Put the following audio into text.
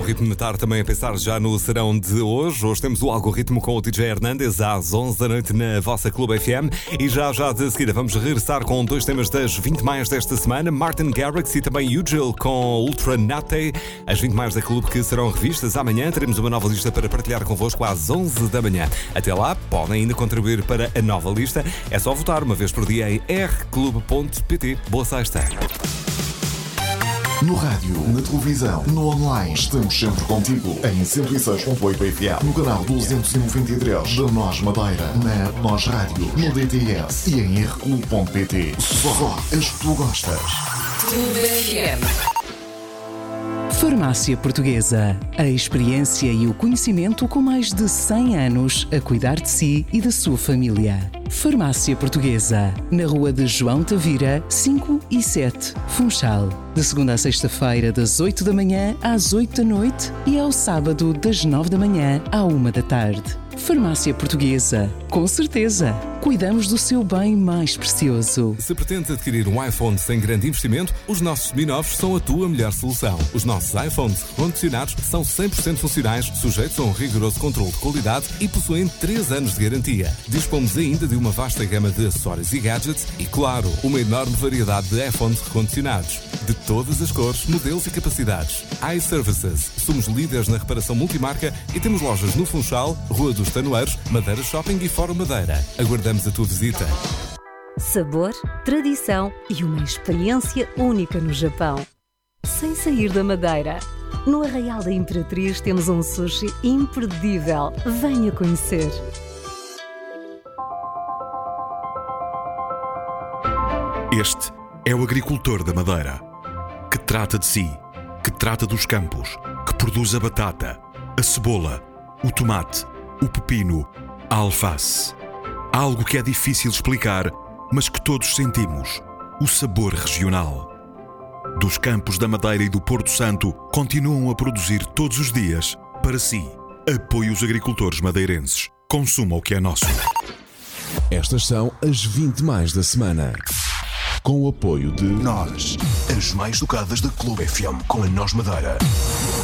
Ritmo de Tarde também a pensar já no serão de hoje. Hoje temos o Algoritmo com o DJ Hernandes às 11 da noite na vossa Clube FM. E já de seguida vamos regressar com dois temas das 20 mais desta semana. Martin Garrix e também Ugil com Ultra Nate. As 20 mais da Clube que serão revistas amanhã. Teremos uma nova lista para partilhar convosco às 11 da manhã. Até lá, podem ainda contribuir para a nova lista. É só votar uma vez por dia em rclube.pt. Boa sexta. No rádio, na televisão, no online, estamos sempre contigo em 106.8 FM, no canal 293 da Nós Madeira, na Nós Rádio, no DTS e em rclube.pt. Só as que tu gostas. Clube FM. Farmácia Portuguesa. A experiência e o conhecimento com mais de 100 anos a cuidar de si e da sua família. Farmácia Portuguesa. Na rua de João Tavira, 5 e 7, Funchal. De segunda a sexta-feira, das 8 da manhã às 8 da noite e ao sábado, das 9 da manhã à 1 da tarde. Farmácia Portuguesa. Com certeza, cuidamos do seu bem mais precioso. Se pretendes adquirir um iPhone sem grande investimento, os nossos semi-novos são a tua melhor solução. Os nossos iPhones recondicionados são 100% funcionais, sujeitos a um rigoroso controle de qualidade e possuem 3 anos de garantia. Dispomos ainda de uma vasta gama de acessórios e gadgets e, claro, uma enorme variedade de iPhones recondicionados. De todas as cores, modelos e capacidades. iServices. Somos líderes na reparação multimarca e temos lojas no Funchal, Rua dos Tanoeiros, Madeira Shopping e Fórum Madeira. Aguardamos a tua visita. Sabor, tradição e uma experiência única no Japão. Sem sair da Madeira. No Arraial da Imperatriz temos um sushi imperdível. Venha conhecer. Este é o agricultor da Madeira, que trata de si, que trata dos campos, que produz a batata, a cebola, o tomate, o pepino, a alface. Algo que é difícil explicar, mas que todos sentimos: o sabor regional. Dos campos da Madeira e do Porto Santo, continuam a produzir todos os dias para si. Apoie os agricultores madeirenses. Consuma o que é nosso. Estas são as 20 mais da semana. Com o apoio de Nós, as mais tocadas da Clube FM com a Nós Madeira.